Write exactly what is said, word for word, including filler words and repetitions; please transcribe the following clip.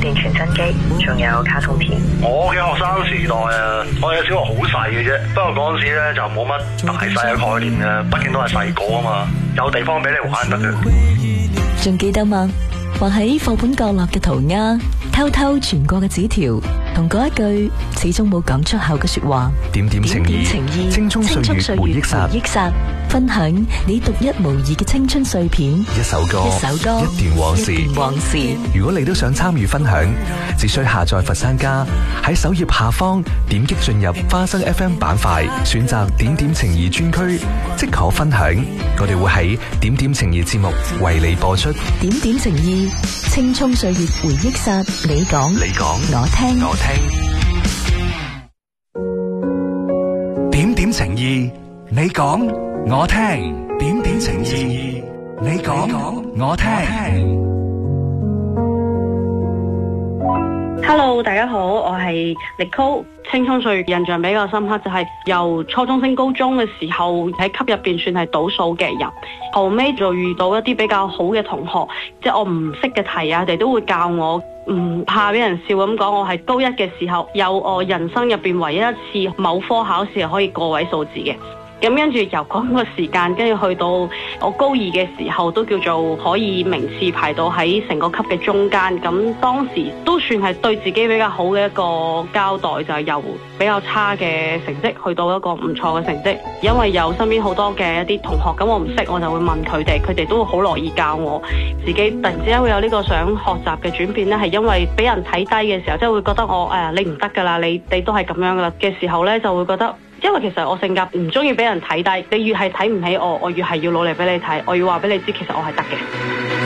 電傳真機，仲有卡通片。 我嘅學生時代啊，我嘅小學好細嘅啫，不過嗰陣時咧就冇乜大細嘅概念嘅，畢竟都係細個啊嘛，有地方俾你玩得嘅。 仲記得嗎？畫喺課本角落嘅塗鴉，偷偷傳過嘅紙條，同嗰一句始終冇講出口嘅說話， 點點情意，青葱歲月回憶殺， 回憶殺，分享你獨一無二嘅青春碎片， 一首歌， 一首歌， 一段往事， 一段往事。 如果你都想參與分享，只需下載佛山家，喺首頁下方點擊進入花生 F M 板塊，選擇點點情意專區，即可分享。我哋會喺點點情意節目為你播出。 點點情意，青葱歲月回憶殺，你講， 你講， 我聽， 我聽。 點點情意，你講，我聽。點點情意，你講，我聽。 Hello， 大家好，我係 Nicole。青葱歲月印象比較深刻，就係由初中升高中嘅時候喺級入邊算係倒數嘅人，後尾就遇到一啲比較好嘅同學，即係我唔識嘅題啊，佢哋都會教我，唔怕俾人笑咁講。我係高一嘅時候有我人生入邊唯一一次某科考試係可以個位數字嘅。咁跟住由嗰個時間，跟住去到我高二嘅時候，都叫做可以名次排到喺成個級嘅中間。咁當時都算係對自己比較好嘅一個交代，就係由比較差嘅成績去到一個唔錯嘅成績。因為有身邊好多嘅一啲同學，咁我唔識，我就會問佢哋，佢哋都會好樂意教我。自己突然之間會有呢個想學習嘅轉變呢，係因為俾人睇低嘅時候，即係會覺得我誒你唔得㗎啦，你你都係咁樣㗎啦嘅時候呢，就會覺得。因為其實我性格唔中意俾人睇低，你越係睇唔起我，我越係要努力俾你睇，我要話俾你知，其實我係得嘅。